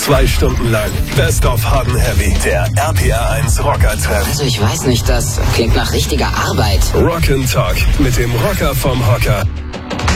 2 Stunden lang Best of Hard & Heavy, der RPR1 Rocker-Treff. Also ich weiß nicht, das klingt nach richtiger Arbeit. Rock ' Talk mit dem Rocker vom Hocker.